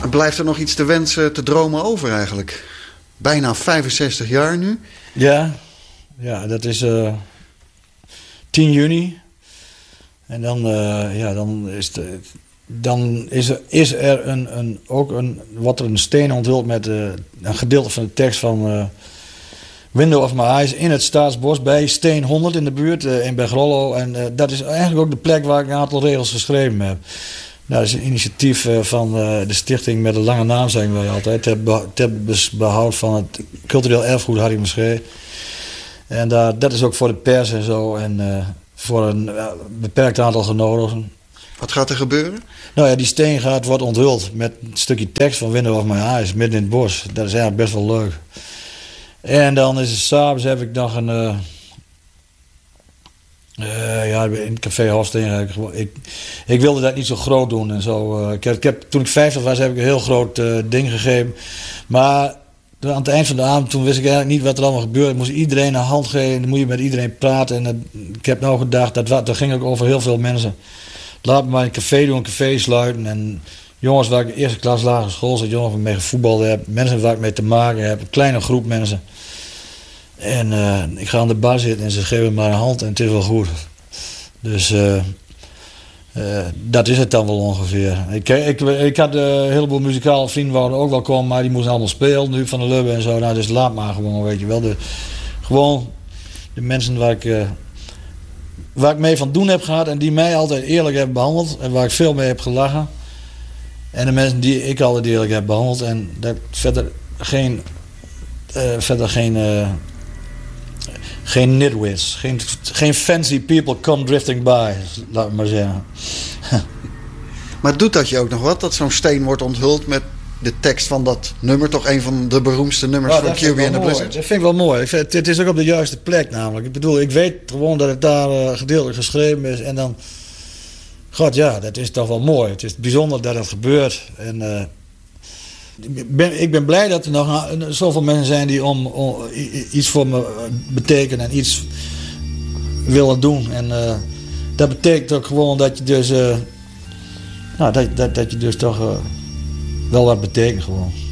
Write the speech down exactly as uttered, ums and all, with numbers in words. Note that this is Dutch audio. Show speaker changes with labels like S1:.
S1: En blijft er nog iets te wensen, te dromen over eigenlijk? Bijna vijfenzestig jaar nu.
S2: Ja, ja dat is uh, tien juni. En dan, uh, ja, dan, is, de, dan is er, is er een, een, ook een, wat er een steen onthuld met uh, een gedeelte van de tekst van uh, Window of My Eyes in het Staatsbos bij Steen honderd in de buurt uh, in Bergrollo. En uh, dat is eigenlijk ook de plek waar ik een aantal regels geschreven heb. Nou, dat is een initiatief uh, van uh, de stichting met een lange naam, zeggen wij altijd, ter, be- ter behoud van het cultureel erfgoed Harry Moschee. En uh, dat is ook voor de pers en zo en uh, voor een uh, beperkt aantal genodigden.
S1: Wat gaat er gebeuren?
S2: Nou ja, die steen gaat, wordt onthuld met een stukje tekst van Window of My Eyes midden in het bos. Dat is eigenlijk best wel leuk. En dan is het s'avonds heb ik nog een... Uh, uh, ja, in het café Hofsteen. Ik, ik wilde dat niet zo groot doen en zo. Uh, ik heb, ik heb, toen ik vijftig was heb ik een heel groot uh, ding gegeven. Maar aan het eind van de avond toen wist ik eigenlijk niet wat er allemaal gebeurde. Ik moest iedereen een hand geven. Dan moet je met iedereen praten. En uh, ik heb nou gedacht, dat, dat ging ook over heel veel mensen. Laat me maar een café doen, een café sluiten. En jongens waar ik in de eerste klas lagere school zit, jongens waar ik mee gevoetbald heb, mensen waar ik mee te maken heb, een kleine groep mensen. En uh, ik ga aan de bar zitten en ze geven me maar een hand en het is wel goed. Dus uh, uh, dat is het dan wel ongeveer. Ik, ik, ik had uh, een heleboel muzikale vrienden wouden ook wel komen, maar die moesten allemaal spelen nu van de Lubbe en zo. Nou, dus laat maar gewoon, weet je wel. De, gewoon de mensen waar ik, uh, waar ik mee van doen heb gehad en die mij altijd eerlijk hebben behandeld en waar ik veel mee heb gelachen. En de mensen die ik altijd eerlijk heb behandeld en dat verder geen, uh, verder geen, uh, geen nitwits, geen, geen fancy people come drifting by, laat ik maar zeggen.
S1: Maar doet dat je ook nog wat, dat zo'n steen wordt onthuld met de tekst van dat nummer, toch een van de beroemdste nummers
S2: Ja,
S1: van Q B and the Blizzard?
S2: Dat vind ik wel mooi. Ik vind, het, het is ook op de juiste plek namelijk. Ik bedoel, ik weet gewoon dat het daar uh, gedeeltelijk geschreven is en dan... God ja, dat is toch wel mooi. Het is bijzonder dat het gebeurt. En, uh, ik, ben, ik ben blij dat er nog zoveel mensen zijn die om, om iets voor me betekenen en iets willen doen. En uh, dat betekent ook gewoon dat je dus, uh, nou, dat, dat, dat je dus toch uh, wel wat betekent gewoon.